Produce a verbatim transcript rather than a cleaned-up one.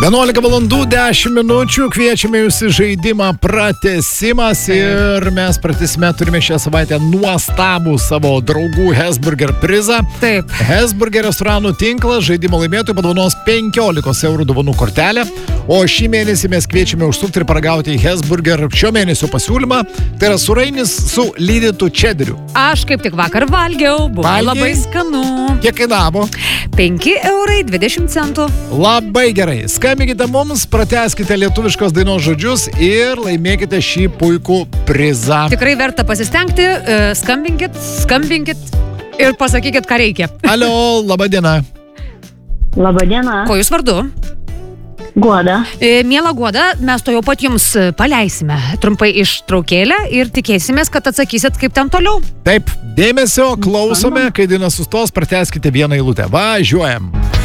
vienuolika valandų dešimt minučių, kviečiame jūs į žaidimą pratęsimas ir mes pratęsime turime šią savaitę nuostabų savo draugų Hesburger prizą. Taip. Hesburger restoranų tinklas žaidimo laimėtojų padovanos penkiolika eurų dovanų kortelę, o šį mėnesį mes kviečiame užsukti ir paragauti į Hesburger šio mėnesio pasiūlymą. Tai yra surainis su lydytu čederiu. Aš kaip tik vakar valgiau, buvo Valgiai? labai skanu. Kiek kainavo? penki eurai dvidešimt centų. Labai gerai. Skambinkite mums, pratęskite lietuviškos dainos žodžius ir laimėkite šį puikų prizą. Tikrai verta pasistengti, e, skambinkit, skambinkit ir pasakykit, ką reikia. Alio, laba diena. Labadiena, Ko jūs vardu? Guoda. E, Miela Guoda, mes to jau pat jums paleisime trumpai ištraukėlę ir tikėsimės, kad atsakysit, kaip ten toliau. Taip, dėmesio, klausome, kai daina sustos, pratęskite vieną eilutę. Važiuojam.